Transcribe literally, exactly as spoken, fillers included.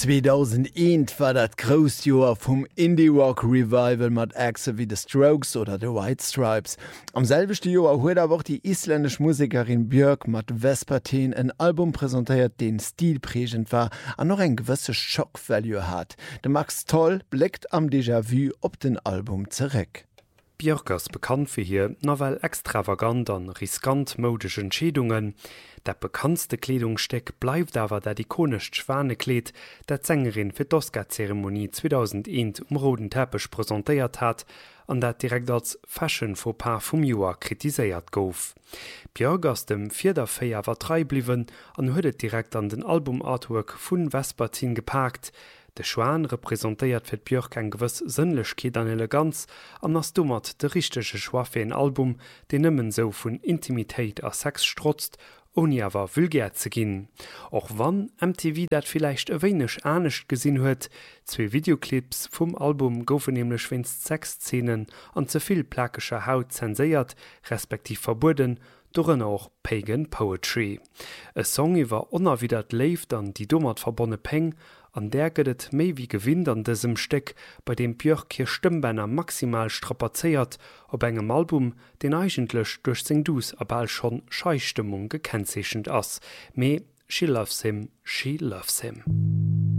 zweitausendeins war dat Großjahr vom Indie-Rock-Revival mit Acts wie The Strokes oder The White Stripes. Am selben Jahr hat aber auch die isländische Musikerin Björk mit Vespertin ein Album präsentiert, den stilprägend war und noch ein gewisses Shock-Value hat. Der Max Toll blickt am Déjà-vu auf den Album zurück. Björk ist bekannt für hier novel extravagant an riskant modische Entscheidungen. Der bekanntste Kleidungsstück bleibt aber der ikonisch Schwanekleid, der Sängerin für die Oscar-Zeremonie zweitausendeins um roten Teppich präsentiert hat und der direkt als Fashion Fauxpas vom Jahr kritisiert gouf. Björk aus dem vierter Feier war drei blieben und hat direkt an den Album-Artwork von Vespertin gepackt. De Schwan repräsentiert fir Björk en gewëss Sinnlechkeet an Eleganz, an ass dummert de richtege Schwa fir en Album, de nëmmen so vun Intimitéit a Sex strotzt, oni awer vulgär ze ginn. Och wann M T V dat vielleicht ewéinech anecht gesinn huet, zwee Videoclips vum Album goufen nämlichlech winst Sexszenen an zevill plakescher Haut zenséiert, respektiv verbuden, doren auch Pagan Poetry. E Song iwwer onerwidert left an die dummert verbonne Peng, an der gëtt méi wie gewinnt an dësem Steck, bei dem Björk hier Stimmbänder maximal strapazeiert, op engem Album, den eigentlech durch seng Dus aber schon Scheistimmung gekennzeichnet ass. Me, she loves him, she loves him.